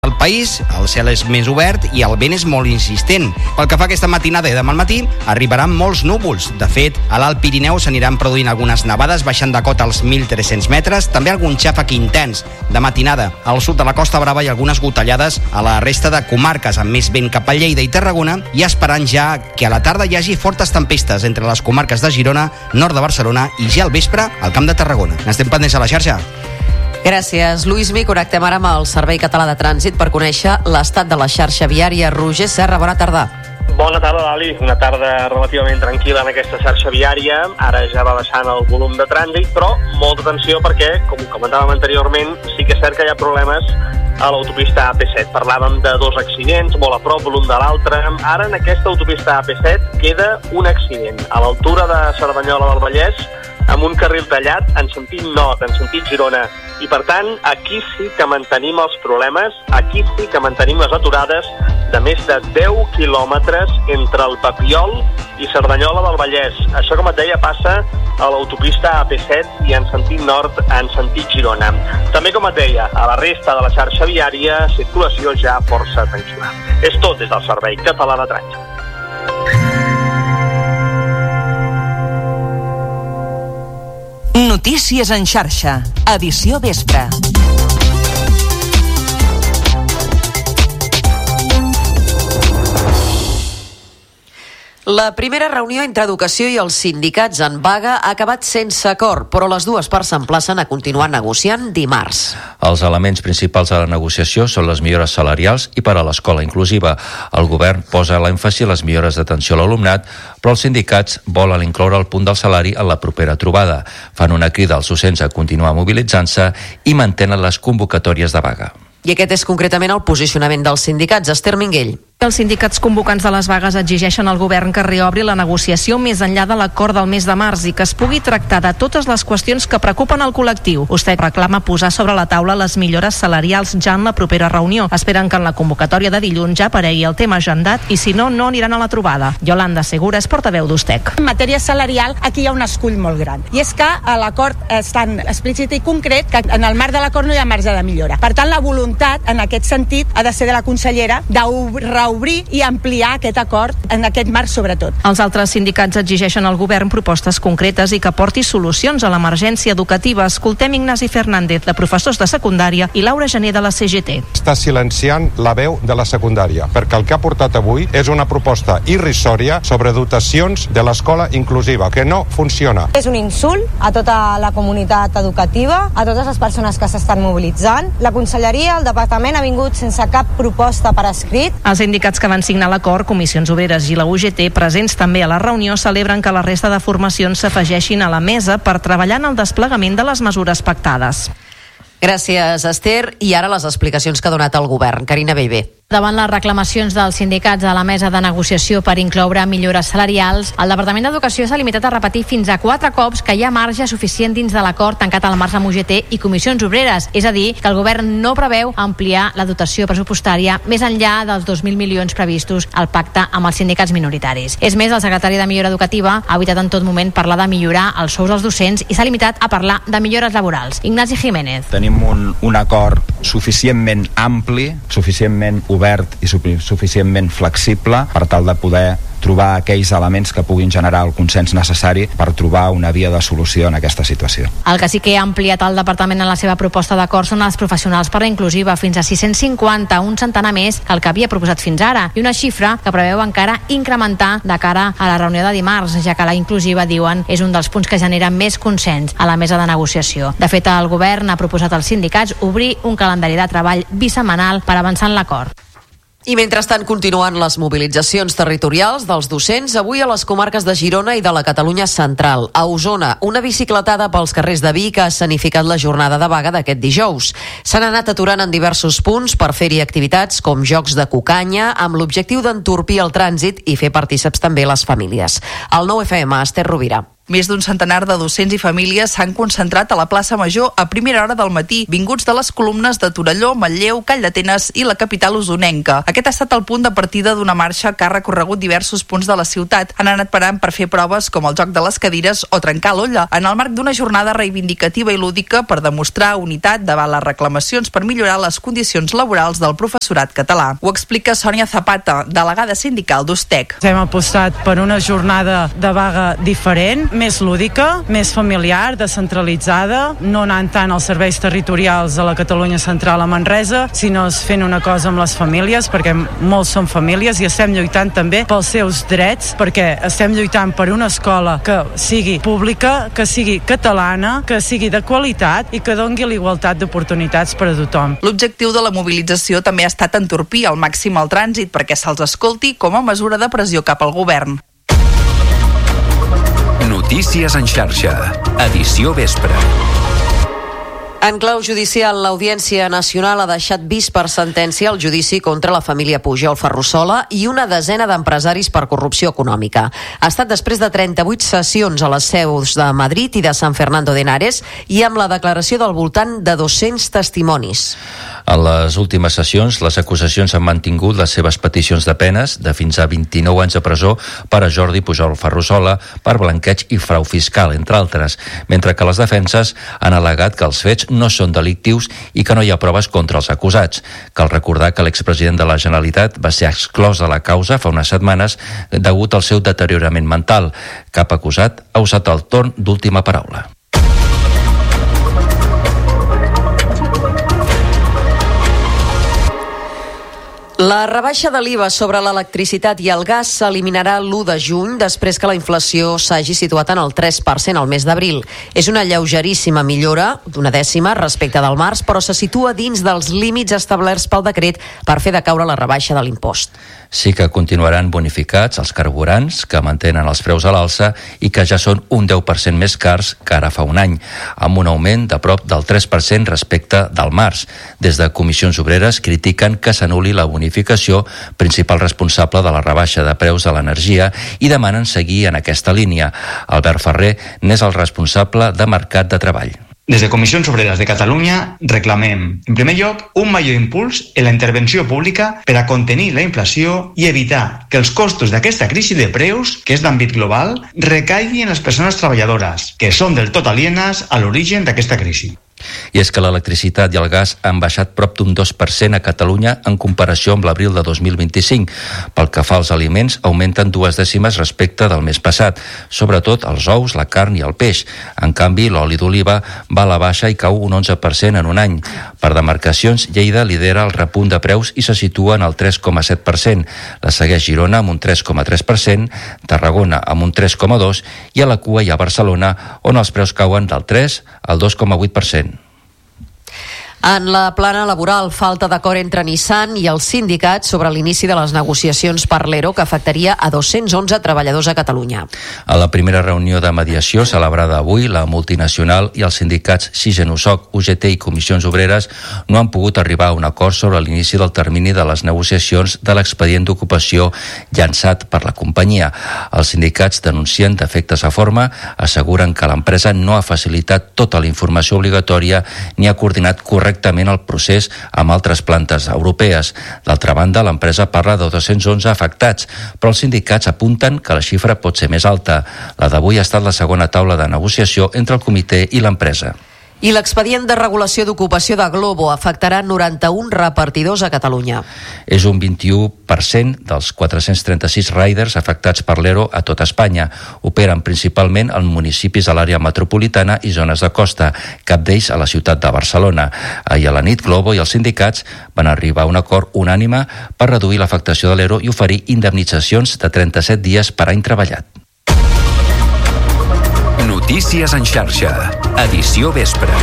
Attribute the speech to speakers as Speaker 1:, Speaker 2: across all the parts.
Speaker 1: Al país, el cel és més obert i el vent és molt insistent. Pel que fa a aquesta matinada i demà al matí, arribaran molts núvols. De fet, a l'Alt Pirineu s'aniran produint algunes nevades, baixant de cota als 1.300 metres, també algun xàfec intens de matinada. Al sud de la Costa Brava hi ha algunes gotellades a la resta de comarques, amb més vent cap a Lleida i Tarragona, i esperant ja que a la tarda hi hagi fortes tempestes entre les comarques de Girona, nord de Barcelona i ja al vespre al Camp de Tarragona. N'estem pendents a la xarxa.
Speaker 2: Gràcies, Luismi. Connectem ara amb el Servei Català de Trànsit per conèixer l'estat de la xarxa viària. Roger Serra, bona tarda.
Speaker 3: Bona tarda, Dali. Una tarda relativament tranquil·la en aquesta xarxa viària. Ara ja va baixant el volum de trànsit, però molta atenció perquè, com comentàvem anteriorment, sí que és cert que hi ha problemes a l'autopista AP7. Parlàvem de 2 accidents, molt a prop l'un de l'altre. Ara en aquesta autopista AP7 queda un accident a l'altura de Cerdanyola del Vallès, amb un carril tallat en sentit nord, en sentit Girona. I per tant, aquí sí que mantenim els problemes, aquí sí que mantenim les aturades de més de 10 quilòmetres entre el Papiol i Cerdanyola del Vallès. Això, com et deia, passa a l'autopista AP7 i en sentit nord, en sentit Girona. També, com et deia, a la resta de la xarxa viària, circulació ja força tranquil·la. És tot des del Servei Català de Trànsit.
Speaker 4: Notícies en xarxa, edició vespre.
Speaker 2: La primera reunió entre Educació i els sindicats en vaga ha acabat sense acord, però les dues parts s'emplacen a continuar negociant dimarts.
Speaker 5: Els elements principals de la negociació són les millores salarials i per a l'escola inclusiva. El govern posa l'èmfasi a les millores d'atenció a l'alumnat, però els sindicats volen incloure el punt del salari en la propera trobada. Fan una crida als docents a continuar mobilitzant-se i mantenen les convocatòries de vaga.
Speaker 2: I aquest és concretament el posicionament dels sindicats. Esther Minguell.
Speaker 6: Els sindicats convocants de les vagues exigeixen al govern que reobri la negociació més enllà de l'acord del mes de març i que es pugui tractar de totes les qüestions que preocupen al col·lectiu. Vostè reclama posar sobre la taula les millores salarials ja en la propera reunió. Esperen que en la convocatòria de dilluns ja aparegui el tema agendat i si no, no aniran a la trobada. Yolanda Segura és portaveu d'Ustec.
Speaker 7: En matèria salarial, aquí hi ha un escull molt gran. I és que a l'acord és tan explícit i concret que en el marc de l'acord no hi ha marge de millora. Per tant, la voluntat, en aquest sentit, ha de ser de la consellera d'obrir i ampliar aquest acord en aquest marc sobretot.
Speaker 6: Els altres sindicats exigeixen al govern propostes concretes i que porti solucions a l'emergència educativa. Escoltem Ignasi Fernández, de professors de secundària, i Laura Gené, de la CGT.
Speaker 8: Està silenciant la veu de la secundària, perquè el que ha portat avui és una proposta irrisòria sobre dotacions de l'escola inclusiva, que no funciona.
Speaker 9: És un insult a tota la comunitat educativa, a totes les persones que s'estan mobilitzant. La conselleria, el departament ha vingut sense cap proposta per escrit.
Speaker 6: Els sindicats que van signar l'acord, Comissions Obreres i la UGT, presents també a la reunió, celebren que la resta de formacions s'afegeixin a la mesa per treballar en el desplegament de les mesures pactades.
Speaker 2: Gràcies, Esther. I ara les explicacions que ha donat el govern. Carina Bellver.
Speaker 10: Davant les reclamacions dels sindicats a la mesa de negociació per incloure millores salarials, el Departament d'Educació s'ha limitat a repetir fins a 4 cops que hi ha marge suficient dins de l'acord tancat al març amb UGT i Comissions Obreres, és a dir, que el govern no preveu ampliar la dotació pressupostària més enllà dels 2.000 milions previstos al pacte amb els sindicats minoritaris. És més, el secretari de Millora Educativa ha evitat en tot moment parlar de millorar els sous dels docents i s'ha limitat a parlar de millores laborals. Ignasi Jiménez.
Speaker 11: Tenim un acord suficientment ampli, suficientment obert i suficientment flexible per tal de poder trobar aquells elements que puguin generar el consens necessari per trobar una via de solució en aquesta situació.
Speaker 10: El que sí que ha ampliat el departament en la seva proposta d'acord són els professionals per la inclusiva, fins a 650, un centenar més que el que havia proposat fins ara, i una xifra que preveu encara incrementar de cara a la reunió de dimarts, ja que la inclusiva, diuen, és un dels punts que genera més consens a la mesa de negociació. De fet, el govern ha proposat als sindicats obrir un calendari de treball bisetmanal per avançar en l'acord.
Speaker 2: I mentrestant continuen les mobilitzacions territorials dels docents avui a les comarques de Girona i de la Catalunya central. A Osona, una bicicletada pels carrers de Vic ha escenificat la jornada de vaga d'aquest dijous. S'han anat aturant en diversos punts per fer-hi activitats com jocs de cucanya amb l'objectiu d'entorpir el trànsit i fer partíceps també les famílies. El 9FM, Esther Rovira.
Speaker 12: Més d'un centenar de docents i famílies s'han concentrat a la plaça Major a primera hora del matí, vinguts de les columnes de Torelló, Manlleu, Call d'Atenes i la capital usonenca. Aquest ha estat el punt de partida d'una marxa que ha recorregut diversos punts de la ciutat. Han anat parant per fer proves com el joc de les cadires o trencar l'olla, en el marc d'una jornada reivindicativa i lúdica per demostrar unitat davant les reclamacions per millorar les condicions laborals del professorat català. Ho explica Sònia Zapata, delegada sindical d'Ustec.
Speaker 13: Hem apostat per una jornada de vaga diferent, més lúdica, més familiar, descentralitzada, no anant tant als serveis territorials de la Catalunya Central a Manresa, sinó fent una cosa amb les famílies, perquè molts són famílies i estem lluitant també pels seus drets, perquè estem lluitant per una escola que sigui pública, que sigui catalana, que sigui de qualitat i que doni l'igualtat d'oportunitats per a tothom.
Speaker 12: L'objectiu de la mobilització també ha estat entorpir al màxim el trànsit perquè se'ls escolti com a mesura de pressió cap al govern.
Speaker 14: Notícies en xarxa, edició vespre.
Speaker 2: En clau judicial, l'Audiència Nacional ha deixat vist per sentència el judici contra la família Pujol Ferrusola i una desena d'empresaris per corrupció econòmica. Ha estat després de 38 sessions a les seus de Madrid i de San Fernando de Henares i amb la declaració del voltant de 200 testimonis.
Speaker 5: En les últimes sessions, les acusacions han mantingut les seves peticions de penes de fins a 29 anys de presó per a Jordi Pujol Ferrusola per blanqueig i frau fiscal, entre altres, mentre que les defenses han al·legat que els fets no són delictius i que no hi ha proves contra els acusats. Cal recordar que l'expresident de la Generalitat va ser exclòs de la causa fa unes setmanes degut al seu deteriorament mental. Cap acusat ha usat el torn d'última paraula.
Speaker 2: La rebaixa de l'IVA sobre l'electricitat i el gas s'eliminarà l'1 de juny després que la inflació s'hagi situat en el 3% al mes d'abril. És una lleugeríssima millora d'una dècima respecte del març, però se situa dins dels límits establerts pel decret per fer decaure la rebaixa de l'impost.
Speaker 5: Sí que continuaran bonificats els carburants, que mantenen els preus a l'alça i que ja són un 10% més cars que ara fa un any, amb un augment de prop del 3% respecte del març. Des de Comissions Obreres critiquen que s'anul·li la bonificació, principal responsable de la rebaixa de preus de l'energia, i demanen seguir en aquesta línia. Albert Ferrer n'és el responsable de Mercat de Treball.
Speaker 15: Des de Comissions Obreres de Catalunya reclamem, en primer lloc, un major impuls en la intervenció pública per a contenir la inflació i evitar que els costos d'aquesta crisi de preus, que és d'àmbit global, recaigui en les persones treballadores, que són del tot alienes a l'origen d'aquesta crisi.
Speaker 5: I és que l'electricitat i el gas han baixat prop d'un 2% a Catalunya en comparació amb l'abril de 2025. Pel que fa als aliments, augmenten 2 dècimes respecte del mes passat, sobretot els ous, la carn i el peix. En canvi, l'oli d'oliva va a la baixa i cau un 11% en un any. Per demarcacions, Lleida lidera el repunt de preus i se situa en el 3,7%. La segueix Girona amb un 3,3%, Tarragona amb un 3,2% i a la cua hi ha Barcelona, on els preus cauen del 3 al 2,8%.
Speaker 2: En la plana laboral, falta d'acord entre Nissan i els sindicats sobre l'inici de les negociacions per l'ERO que afectaria a 211 treballadors a Catalunya.
Speaker 5: A la primera reunió de mediació celebrada avui, la multinacional i els sindicats Sisen, USOC, UGT i Comissions Obreres no han pogut arribar a un acord sobre l'inici del termini de les negociacions de l'expedient d'ocupació llançat per la companyia. Els sindicats denuncien defectes a forma, asseguren que l'empresa no ha facilitat tota la informació obligatòria ni ha coordinat correctament el procés amb altres plantes europees. D'altra banda, l'empresa parla de 211 afectats, però els sindicats apunten que la xifra pot ser més alta. La d'avui ha estat la segona taula de negociació entre el comitè i l'empresa.
Speaker 2: I l'expedient de regulació d'ocupació de Glovo afectarà 91 repartidors a Catalunya.
Speaker 5: És un 21% dels 436 riders afectats per l'ERO a tot Espanya. Operen principalment en municipis de l'àrea metropolitana i zones de costa, cap d'ells a la ciutat de Barcelona. Ahir a la nit, Glovo i els sindicats van arribar a un acord unànime per reduir l'afectació de l'ERO i oferir indemnitzacions de 37 dies per any treballat.
Speaker 14: Notícies en xarxa, edició vespre.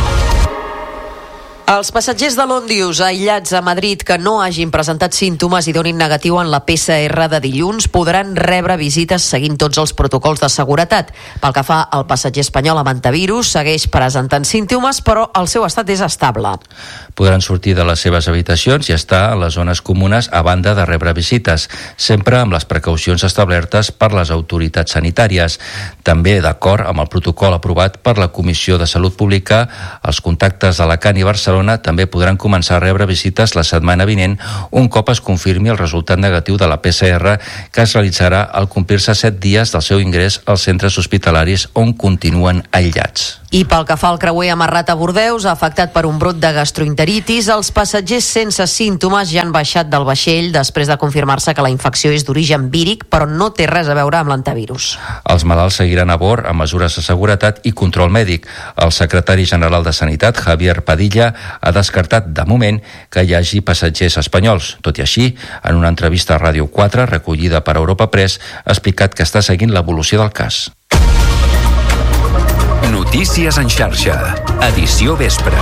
Speaker 2: Els passatgers de l'Òndius aïllats a Madrid que no hagin presentat símptomes i donin negatiu en la PCR de dilluns podran rebre visites seguint tots els protocols de seguretat. Pel que fa al passatger espanyol amb antivirus, segueix presentant símptomes, però el seu estat és estable.
Speaker 5: Podran sortir de les seves habitacions i estar a les zones comunes a banda de rebre visites, sempre amb les precaucions establertes per les autoritats sanitàries. També, d'acord amb el protocol aprovat per la Comissió de Salut Pública, els contactes d'Alacant i Barcelona també podran començar a rebre visites la setmana vinent un cop es confirmi el resultat negatiu de la PCR que es realitzarà al complir-se 7 dies del seu ingrés als centres hospitalaris on continuen aïllats.
Speaker 2: I pel que fa al creuer amarrat a Bordeus, afectat per un brot de gastroenteritis, els passatgers sense símptomes ja han baixat del vaixell després de confirmar-se que la infecció és d'origen víric, però no té res a veure amb l'antivirus.
Speaker 5: Els malalts seguiran a bord amb mesures de seguretat i control mèdic. El secretari general de Sanitat, Javier Padilla, ha descartat de moment que hi hagi passatgers espanyols. Tot i així, en una entrevista a Ràdio 4, recollida per Europa Press, ha explicat que està seguint l'evolució del cas.
Speaker 14: Notícies en xarxa. Edició vespre.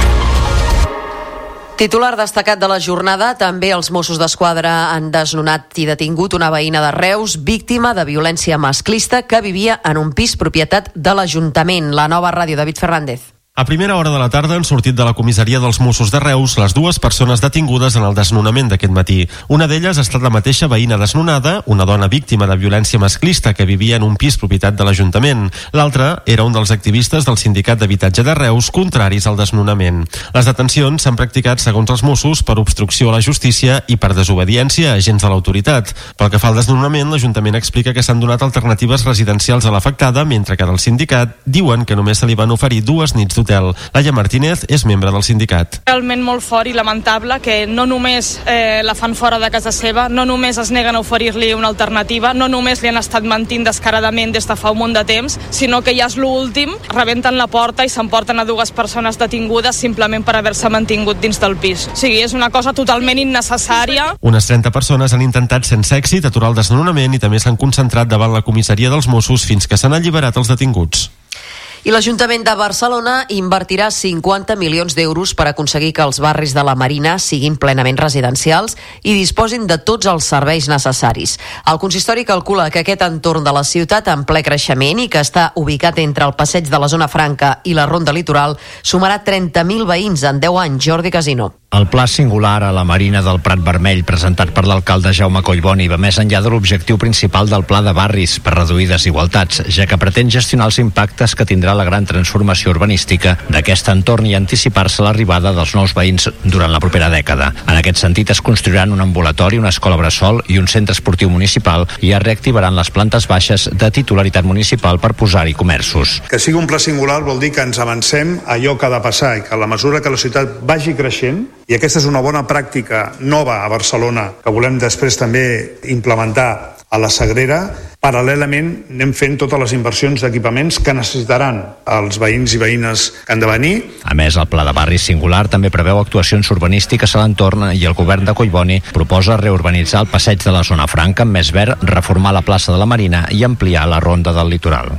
Speaker 2: Titular destacat de la jornada, també els Mossos d'Esquadra han desnonat i detingut una veïna de Reus, víctima de violència masclista que vivia en un pis propietat de l'Ajuntament. La Nova Ràdio, David Fernández.
Speaker 16: A primera hora de la tarda han sortit de la comissaria dels Mossos de Reus les 2 persones detingudes en el desnonament d'aquest matí. Una d'elles ha estat la mateixa veïna desnonada, una dona víctima de violència masclista que vivia en un pis propietat de l'Ajuntament. L'altra era un dels activistes del Sindicat d'Habitatge de Reus contraris al desnonament. Les detencions s'han practicat, segons els Mossos, per obstrucció a la justícia i per desobediència a agents de l'autoritat. Pel que fa al desnonament, l'Ajuntament explica que s'han donat alternatives residencials a l'afectada, mentre que del sindicat diuen que només se li van oferir 2 nits d'hotel. Laia Martínez és membre del sindicat.
Speaker 17: Realment molt fort i lamentable que no només la fan fora de casa seva, no només es neguen a oferir-li una alternativa, no només li han estat mentint descaradament des de fa un munt de temps, sinó que ja és l'últim, rebenten la porta i s'emporten a 2 persones detingudes simplement per haver-se mantingut dins del pis. O sigui, és una cosa totalment innecessària.
Speaker 16: Unes 30 persones han intentat sense èxit aturar el desnonament i també s'han concentrat davant la comissaria dels Mossos fins que s'han alliberat els detinguts.
Speaker 2: I l'Ajuntament de Barcelona invertirà 50 milions d'euros per aconseguir que els barris de la Marina siguin plenament residencials i disposin de tots els serveis necessaris. El consistori calcula que aquest entorn de la ciutat en ple creixement i que està ubicat entre el passeig de la Zona Franca i la Ronda Litoral sumarà 30.000 veïns en 10 anys. Jordi Casino.
Speaker 18: El pla singular a la Marina del Prat Vermell presentat per l'alcalde Jaume Collboni va més enllà de l'objectiu principal del pla de barris per reduir desigualtats, ja que pretén gestionar els impactes que tindrà la gran transformació urbanística d'aquest entorn i anticipar-se l'arribada dels nous veïns durant la propera dècada. En aquest sentit es construiran un ambulatori, una escola bressol i un centre esportiu municipal i es reactivaran les plantes baixes de titularitat municipal per posar-hi comerços.
Speaker 19: Que sigui un pla singular vol dir que ens avancem a allò que ha de passar i que a la mesura que la ciutat vagi creixent, i aquesta és una bona pràctica nova a Barcelona que volem després també implementar a la Sagrera, paral·lelament anem fent totes les inversions d'equipaments que necessitaran els veïns i veïnes que han de venir.
Speaker 18: A més, el pla de barris singular també preveu actuacions urbanístiques a l'entorn i el govern de Collboni proposa reurbanitzar el passeig de la Zona Franca amb més verd, reformar la plaça de la Marina i ampliar la ronda del litoral.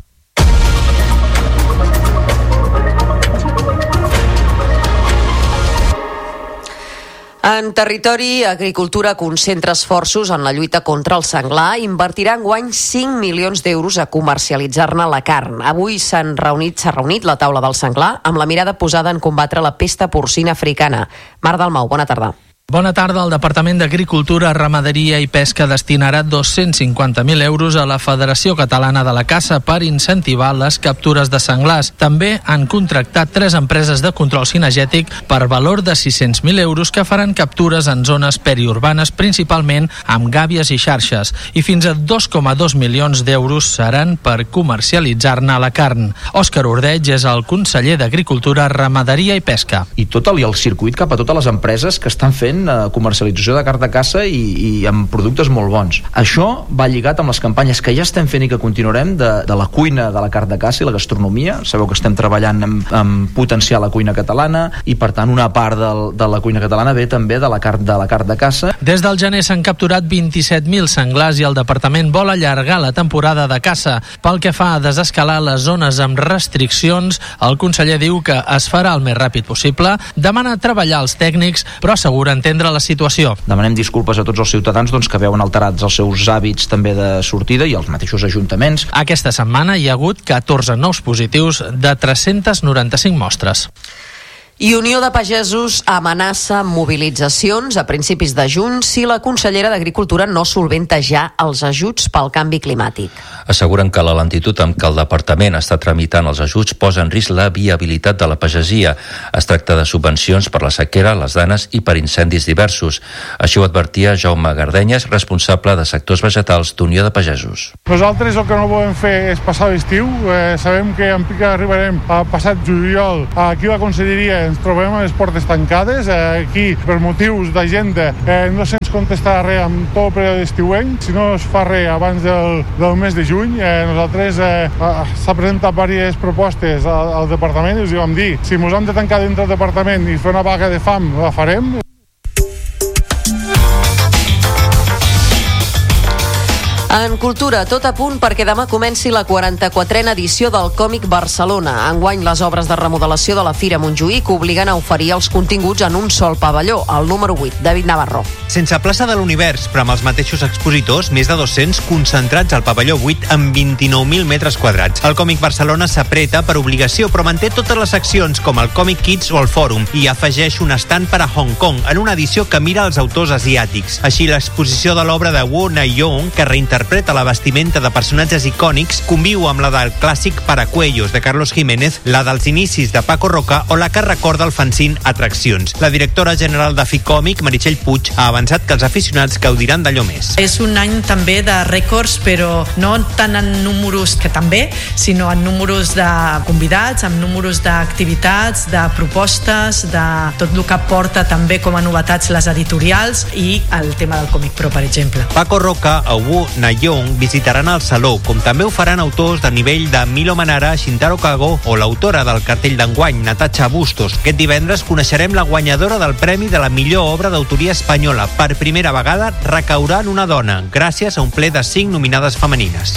Speaker 2: En territori, Agricultura concentra esforços en la lluita contra el senglar i invertirà enguany 5 milions d'euros a comercialitzar-ne la carn. Avui s'ha reunit la taula del senglar amb la mirada posada en combatre la pesta porcina africana. Mar Dalmau, bona tarda.
Speaker 20: Bona tarda. El Departament d'Agricultura, Ramaderia i Pesca destinarà 250.000 euros a la Federació Catalana de la Caça per incentivar les captures de senglars. També han contractat 3 empreses de control cinegètic per valor de 600.000 euros que faran captures en zones periurbanes, principalment amb gàbies i xarxes, i fins a 2,2 milions d'euros seran per comercialitzar-ne la carn. Òscar Ordeig és el conseller d'Agricultura, Ramaderia i Pesca.
Speaker 21: I tot el circuit cap a totes les empreses que estan fent comercialització de carn de caça i amb productes molt bons. Això va lligat amb les campanyes que ja estem fent i que continuarem de la cuina de la carn de caça i la gastronomia. Sabeu que estem treballant en potenciar la cuina catalana i, per tant, una part de la cuina catalana ve també de la carn de caça.
Speaker 20: Des del gener s'han capturat 27.000 senglars i el departament vol allargar la temporada de caça. Pel que fa a desescalar les zones amb restriccions, el conseller diu que es farà el més ràpid possible, demana treballar els tècnics, però assegura entendre la situació.
Speaker 21: Demanem disculpes a tots els ciutadans que veuen alterats els seus hàbits també de sortida i els mateixos ajuntaments.
Speaker 20: Aquesta setmana hi ha hagut 14 nous positius de 395 mostres.
Speaker 2: I Unió de Pagesos amenaça mobilitzacions a principis de juny si la consellera d'Agricultura no solventa ja els ajuts pel canvi climàtic.
Speaker 5: Asseguren que la lentitud amb què el departament està tramitant els ajuts posa en risc la viabilitat de la pagesia. Es tracta de subvencions per la sequera, les danes i per incendis diversos. Així ho advertia Jaume Gardenyes, responsable de sectors vegetals d'Unió de Pagesos.
Speaker 1: Nosaltres el que no volem fer és passar l'estiu. Sabem que en pica arribarem a passat juliol. Aquí la conselleria ens trobem a les portes tancades. Aquí, per motius d'agenda, no se'ns contestarà res amb tot el període estiuenc. Si no es fa res abans del mes de juny, nosaltres s'ha presentat diverses propostes al departament i els vam dir, si ens hem de tancar dintre del departament i fer una vaga de fam, la farem.
Speaker 2: En cultura, tot a punt perquè demà comenci la 44a edició del Còmic Barcelona. Enguany, les obres de remodelació de la Fira Montjuïc obliguen a oferir els continguts en un sol pavelló, el número 8, David Navarro.
Speaker 22: Sense plaça de l'univers, però amb els mateixos expositors, més de 200 concentrats al pavelló 8 amb 29.000 metres quadrats. El Còmic Barcelona s'apreta per obligació, però manté totes les seccions, com el Còmic Kids o el Fòrum, i afegeix un estand per a Hong Kong, en una edició que mira els autors asiàtics. Així, l'exposició de l'obra de Wu Na-yong, que reinterpreta la vestimenta de personatges icònics, conviu amb la del clàssic Paracuellos de Carlos Jiménez, la dels inicis de Paco Roca o la que recorda el fanzine Atraccions. La directora general de Ficòmic, Meritxell Puig, ha avançat que els aficionats gaudiran d'allò més.
Speaker 23: És un any també de rècords, però no tant en números, que també, sinó en números de convidats, en números d'activitats, de propostes, de tot el que porta també com a novetats les editorials i el tema del Còmic Pro, per exemple.
Speaker 22: Paco Roca o Wu Na-yong visitaran el Saló, com també ho faran autors de nivell de Milo Manara, Shintaro Kago o l'autora del cartell d'enguany, Natacha Bustos. Aquest divendres coneixerem la guanyadora del Premi de la millor obra d'autoria espanyola. Per primera vegada recaurà en una dona, gràcies a un ple de 5 nominades femenines.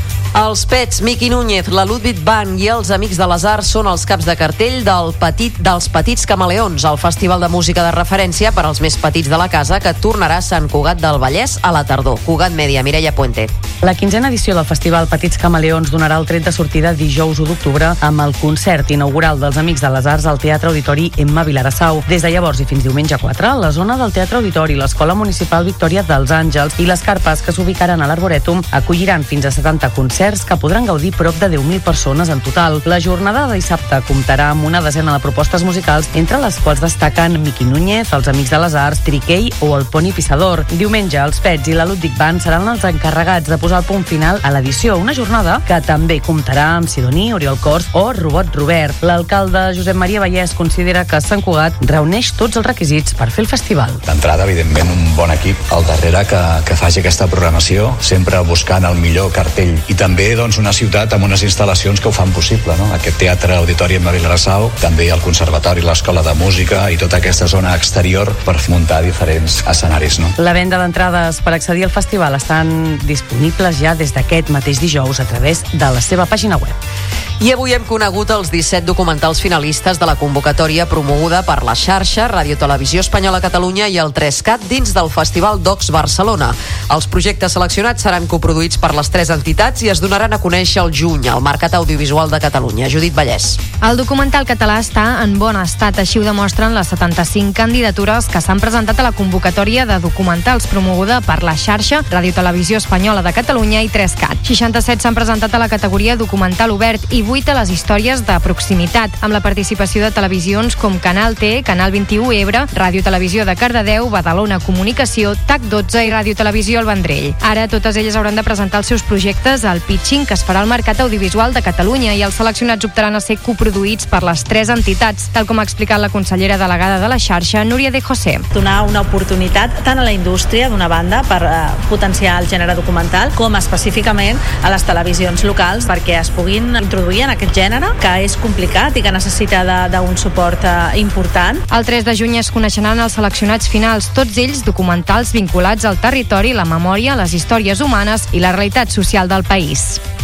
Speaker 2: Els Pets, Miqui Núñez, la Ludwig Band i els Amics de les Arts són els caps de cartell dels Petits Camaleons, el festival de música de referència per als més petits de la casa que tornarà a Sant Cugat del Vallès a la tardor. Cugat Mèdia, Mireia Puente.
Speaker 24: La 15a edició del festival Petits Camaleons donarà el tret de sortida dijous 1 d'octubre amb el concert inaugural dels Amics de les Arts al Teatre Auditori Emma Vilarassau. Des de llavors i fins diumenge 4, la zona del Teatre Auditori, l'Escola Municipal Victòria dels Àngels i les carpes que s'ubicaran a l'Arborètum acolliran fins a 70 concerts que podran gaudir prop de 10.000 persones en total. La jornada de dissabte comptarà amb una desena de propostes musicals, entre les quals destaquen Miqui Núñez, els Amics de les Arts, Triquei o el Poni Pissador. Diumenge, els Pets i la Ludwig Band seran els encarregats de posar el punt final a l'edició, una jornada que també comptarà amb Sidoní, Oriol Cors o Robot Robert. L'alcalde Josep Maria Vallès considera que Sant Cugat reuneix tots els requisits per fer el festival.
Speaker 25: D'entrada, evidentment, un bon equip al darrere que faci aquesta programació, sempre buscant el millor cartell i també una ciutat amb unes instal·lacions que ho fan possible, no? Aquest Teatre Auditori Emma Vilarassau, també el Conservatori, l'Escola de Música i tota aquesta zona exterior per muntar diferents escenaris, no?
Speaker 24: La venda d'entrades per accedir al festival estan disponibles ja des d'aquest mateix dijous a través de la seva pàgina web.
Speaker 2: I avui hem conegut els 17 documentals finalistes de la convocatòria promoguda per la xarxa Radio Televisió Espanyola Catalunya i el 3CAT dins del Festival Docs Barcelona. Els projectes seleccionats seran coproduïts per les 3 entitats i es donaran a conèixer al juny al Mercat Audiovisual de Catalunya. Judit Vallès.
Speaker 10: El documental català està en bon estat, així ho demostren les 75 candidatures que s'han presentat a la convocatòria de documentals promoguda per la xarxa Radio Televisió Espanyola de Catalunya i 3CAT. 67 s'han presentat a la categoria documental obert i 8 a les històries de proximitat, amb la participació de televisions com Canal T, Canal 21 Ebre, Ràdio Televisió de Cardedeu, Badalona Comunicació, TAC 12 i Ràdio Televisió El Vendrell. Ara totes elles hauran de presentar els seus projectes al pitching que es farà al Mercat Audiovisual de Catalunya i els seleccionats optaran a ser coproduïts per les 3 entitats, tal com ha explicat la consellera delegada de la xarxa, Núria de José.
Speaker 26: Donar una oportunitat tant a la indústria, d'una banda, per potenciar el gènere documental, com específicament a les televisions locals perquè es puguin introduir en aquest gènere, que és complicat i que necessita d'un suport important.
Speaker 10: El 3 de juny es coneixeran els seleccionats finals, tots ells documentals vinculats al territori, la memòria, les històries humanes i la realitat social del país.